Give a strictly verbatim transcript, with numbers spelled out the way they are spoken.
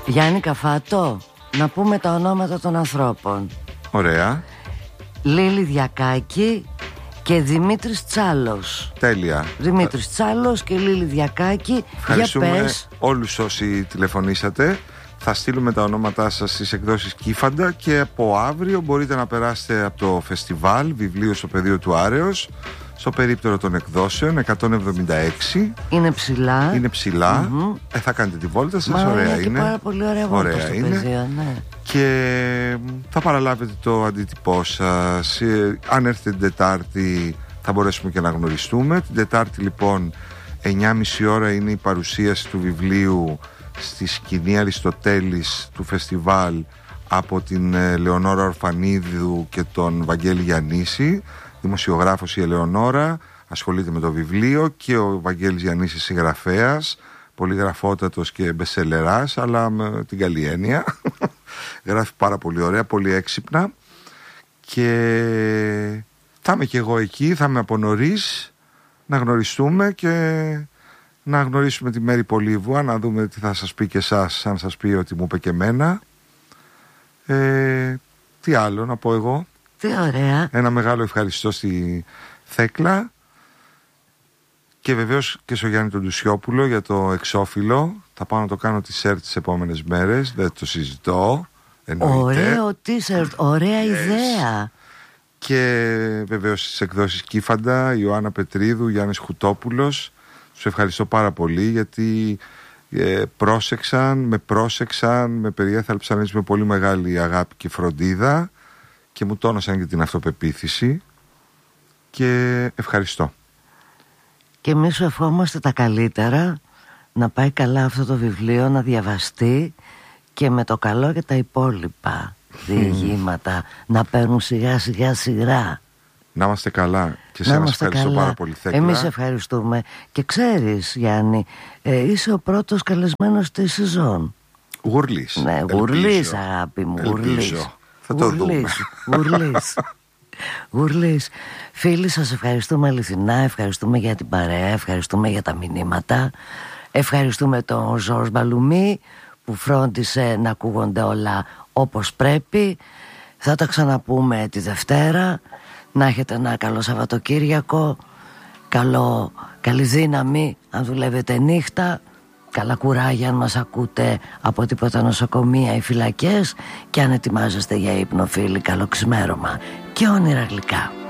Γιάννη Καφάτο, να πούμε τα ονόματα των ανθρώπων. Ωραία. Λίλη Διακάκη και Δημήτρης Τσάλος. Τέλεια. Δημήτρης Τσάλος και Λίλη Διακάκη. Ευχαριστούμε για πες. όλους όσοι τηλεφωνήσατε. Θα στείλουμε τα ονόματά σας στις εκδόσεις Κύφαντα και από αύριο μπορείτε να περάσετε από το φεστιβάλ βιβλίο στο πεδίο του Άρεως στο περίπτερο των εκδόσεων εκατόν εβδομήντα έξι. Είναι ψηλά. Είναι ψηλά. Mm-hmm. ε, Θα κάνετε τη βόλτα σας. Μα ωραία είναι. είναι. Και πάρα πολύ ωραία βόλτα ωραία στο είναι. πεδίο, ναι. Και θα παραλάβετε το αντίτυπό σας. ε, Αν έρθετε την Τετάρτη θα μπορέσουμε και να γνωριστούμε. Την Τετάρτη λοιπόν εννιά και μισή ώρα είναι η παρουσίαση του βιβλίου στη σκηνή Αριστοτέλης του φεστιβάλ από την Λεωνόρα Ορφανίδου και τον Βαγγέλη Γιαννίση. Δημοσιογράφος η Ελεονόρα, ασχολείται με το βιβλίο, και ο Βαγγέλης Γιαννίσης συγγραφέας, πολυγραφότατος και μπεσελεράς, αλλά με την καλή έννοια. Γράφει πάρα πολύ ωραία, πολύ έξυπνα. Και θα είμαι και εγώ εκεί, θα είμαι από νωρίς, να γνωριστούμε και να γνωρίσουμε τη Μέρη Πολύβουα, να δούμε τι θα σας πει και εσάς, αν σας πει ότι μου είπε και εμένα. Ε, τι άλλο να πω εγώ. Τι ωραία. Ένα μεγάλο ευχαριστώ στη Θέκλα και βεβαίως και στο Γιάννη τον Τουσιόπουλο για το εξώφυλλο. Θα πάω να το κάνω t-shirt τις επόμενες μέρες, δεν το συζητώ. Εννοείται. Ωραίο t-shirt, ωραία yes. ιδέα. Και βεβαίως στις εκδόσεις Κύφαντα, Ιωάννα Πετρίδου, Γιάννης Χουτόπουλος. Τους ευχαριστώ πάρα πολύ γιατί ε, πρόσεξαν, με πρόσεξαν, με περιέθαλψαν έτσι με πολύ μεγάλη αγάπη και φροντίδα και μου τόνωσαν και την αυτοπεποίθηση και ευχαριστώ. Και εμείς σου ευχόμαστε τα καλύτερα, να πάει καλά αυτό το βιβλίο, να διαβαστεί και με το καλό και τα υπόλοιπα διηγήματα να παίρνουν σιγά σιγά σειρά. Να είμαστε καλά. Και σε μας ευχαριστώ καλά. πάρα πολύ, Θέκλα. Εμείς ευχαριστούμε. Και ξέρεις, Γιάννη, ε, είσαι ο πρώτος καλεσμένος της σεζόν. Γουρλής. Ναι, γουρλής, αγάπη μου. Γουρλής. Θα το δούμε. Γουρλής. Γουρλής. Φίλοι, σας ευχαριστούμε αληθινά. Ευχαριστούμε για την παρέα. Ευχαριστούμε για τα μηνύματα. Ευχαριστούμε τον Ζορς Μπαλουμί που φρόντισε να ακούγονται όλα όπως πρέπει. Θα τα ξαναπούμε τη Δευτέρα. Να έχετε ένα καλό Σαββατοκύριακο. Καλό, καλή δύναμη αν δουλεύετε νύχτα. Καλά κουράγια αν μας ακούτε από τίποτα νοσοκομεία ή φυλακές. Και αν ετοιμάζεστε για ύπνο, φίλοι, καλό ξημέρωμα και όνειρα γλυκά.